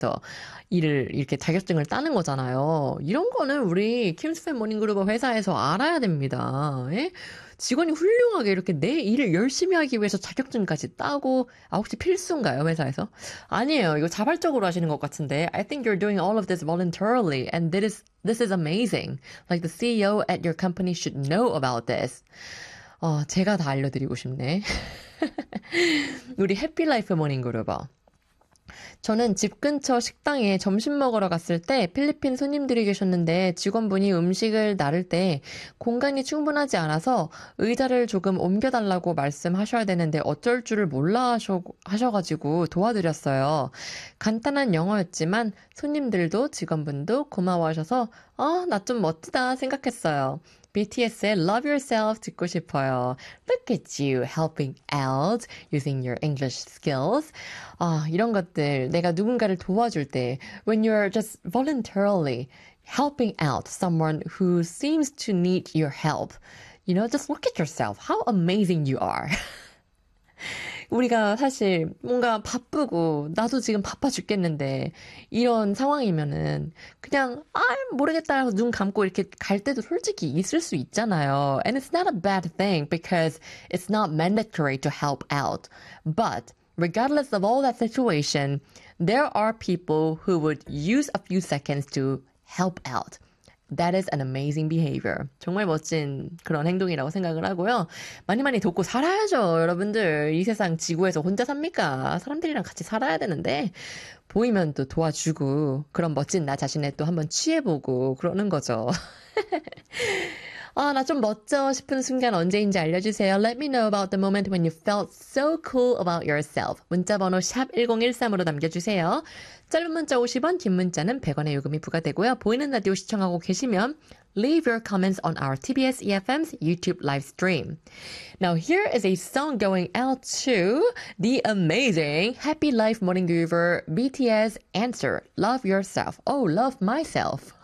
더 일을 이렇게 자격증을 따는 거잖아요. 이런 거는 우리 킴스팬 모닝그룹 회사에서 알아야 됩니다. 예? 직원이 훌륭하게 이렇게 내 일을 열심히 하기 위해서 자격증까지 따고, 아, 혹시 필수인가요, 회사에서? 아니에요. 이거 자발적으로 하시는 것 같은데. I think you're doing all of this voluntarily, and this is amazing. Like the CEO at your company should know about this. 제가 다 알려드리고 싶네. 우리 해피라이프 모닝그룹어. 저는 집 근처 식당에 점심 먹으러 갔을 때 필리핀 손님들이 계셨는데 직원분이 음식을 나를 때 공간이 충분하지 않아서 의자를 조금 옮겨달라고 말씀하셔야 되는데 어쩔 줄을 몰라 하셔가지고 도와드렸어요. 간단한 영어였지만 손님들도 직원분도 고마워하셔서 나 좀 멋지다 생각했어요. BTS의 Love Yourself 듣고 싶어요. Look at you helping out using your English skills. 이런 것들 내가 누군가를 도와줄 때 when you're just voluntarily helping out someone who seems to need your help. You know, just look at yourself. How amazing you are. 우리가 사실 뭔가 바쁘고 나도 지금 바빠 죽겠는데 이런 상황이면은 그냥 모르겠다 하고 눈 감고 이렇게 갈 때도 솔직히 있을 수 있잖아요. And it's not a bad thing because it's not mandatory to help out. But regardless of all that situation, there are people who would use a few seconds to help out. That is an amazing behavior. 정말 멋진 그런 행동이라고 생각을 하고요. 많이 돕고 살아야죠, 여러분들. 이 세상 지구에서 혼자 삽니까? 사람들이랑 같이 살아야 되는데 보이면 또 도와주고 그런 멋진 나 자신에 또 한번 취해보고 그러는 거죠. 나 좀 멋져 싶은 순간 언제인지 알려주세요. Let me know about the moment when you felt so cool about yourself. 문자번호 샵 1013으로 남겨주세요. 짧은 문자 50원, 긴 문자는 100원의 요금이 부과되고요. 보이는 라디오 시청하고 계시면 leave your comments on our TBS EFM's YouTube live stream. Now here is a song going out to the amazing Happy Life Morning Groover BTS Answer, Love Yourself. Oh, love myself.